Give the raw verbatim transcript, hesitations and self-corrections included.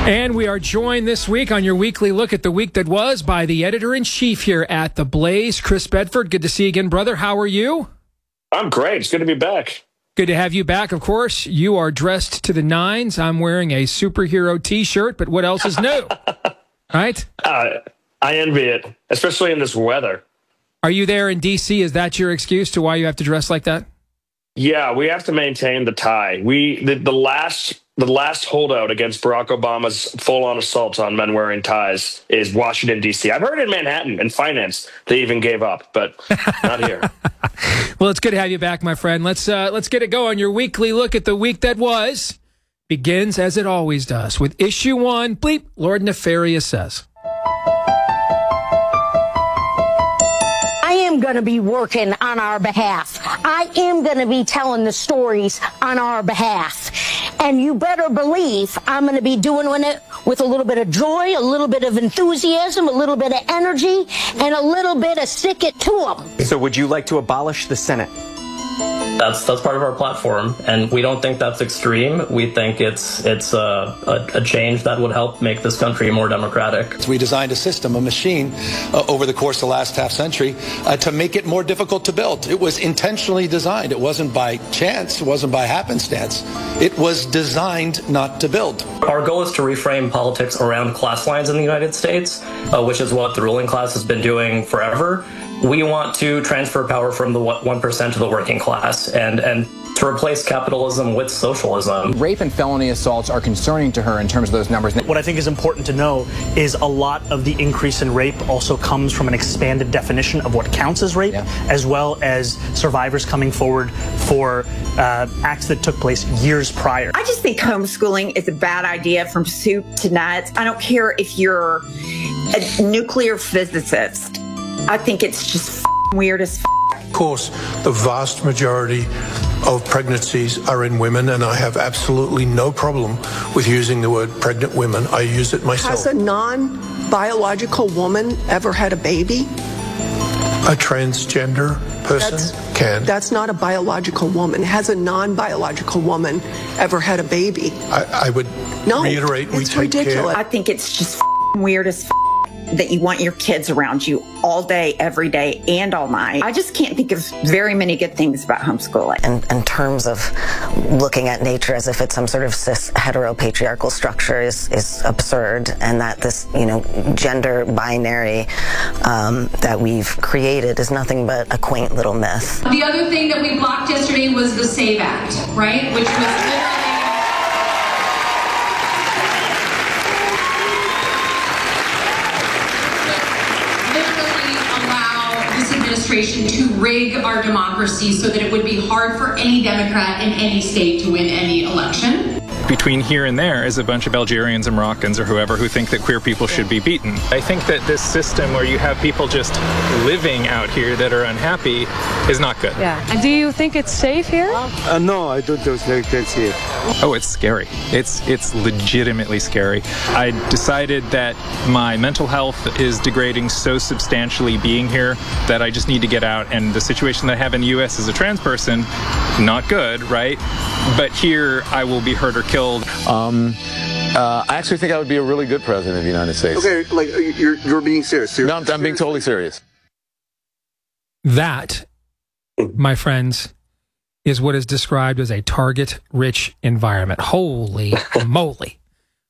And we are joined this week on your weekly look at the week that was by the editor-in-chief here at The Blaze, Chris Bedford. Good to see you again, brother. How are you? I'm great. It's good to be back. Good to have you back, of course. You are dressed to the nines. I'm wearing a superhero T-shirt, but what else is new? Right? Uh, I envy it, especially in this weather. Are you there in D C? Is that your excuse to why you have to dress like that? Yeah, we have to maintain the tie. We the, the last the last holdout against Barack Obama's full-on assault on men wearing ties is Washington, D C. I've heard in Manhattan and finance they even gave up, but not here. Well, it's good to have you back, my friend. Let's uh, let's get it going. Your weekly look at the week that was begins as it always does with issue one. Bleep, Lord Nefarious says. I am going to be working on our behalf. I am going to be telling the stories on our behalf. And you better believe I'm going to be doing it with a little bit of joy, a little bit of enthusiasm, a little bit of energy, and a little bit of stick it to them. So would you like to abolish the Senate? That's that's part of our platform, and we don't think that's extreme. We think it's it's a, a, a change that would help make this country more democratic. We designed a system, a machine, uh, over the course of the last half century uh, to make it more difficult to build. It was intentionally designed. It wasn't by chance. It wasn't by happenstance. It was designed not to build. Our goal is to reframe politics around class lines in the United States, uh, which is what the ruling class has been doing forever. We want to transfer power from the one percent to the working class and, and to replace capitalism with socialism. Rape and felony assaults are concerning to her in terms of those numbers. What I think is important to know is a lot of the increase in rape also comes from an expanded definition of what counts as rape, yeah. as well as survivors coming forward for uh, acts that took place years prior. I just think homeschooling is a bad idea from soup to nuts. I don't care if you're a nuclear physicist. I think it's just f- weird as f- Of course, the vast majority of pregnancies are in women, and I have absolutely no problem with using the word pregnant women. I use it myself. Has a non-biological woman ever had a baby? A transgender person that's, can. That's not a biological woman. Has a non-biological woman ever had a baby? I, I would no, reiterate, we it's take ridiculous. care. I think it's just f- weird as f- that you want your kids around you all day, every day, and all night. I just can't think of very many good things about homeschooling. In, in terms of looking at nature as if it's some sort of cis heteropatriarchal structure is, is absurd, and that this, you know, gender binary um, that we've created is nothing but a quaint little myth. The other thing that we blocked yesterday was the SAVE Act, right? Which was literally administration to rig our democracy so that it would be hard for any Democrat in any state to win any election. Between here and there is a bunch of Algerians and Moroccans or whoever who think that queer people should be beaten. I think that this system where you have people just living out here that are unhappy is not good. Yeah. And do you think it's safe here? Uh, no, I don't think it's safe. Oh, it's scary. It's it's legitimately scary. I decided that my mental health is degrading so substantially being here that I just need to get out. And the situation that I have in the U S as a trans person, not good, right? But here I will be hurt or killed. Um, uh, I actually think I would be a really good president of the United States. Okay, like you're you're being serious. serious. No, I'm, I'm being totally serious. That, my friends, is what is described as a target-rich environment. Holy moly.